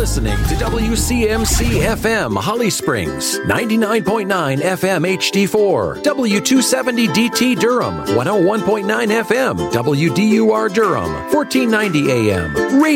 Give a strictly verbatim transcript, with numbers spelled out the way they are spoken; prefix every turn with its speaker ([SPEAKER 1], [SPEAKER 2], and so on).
[SPEAKER 1] listening to W C M C F M Holly Springs, ninety-nine point nine F M H D four, W two seventy D T Durham, one oh one point nine F M, W D U R Durham, fourteen ninety A M. Radio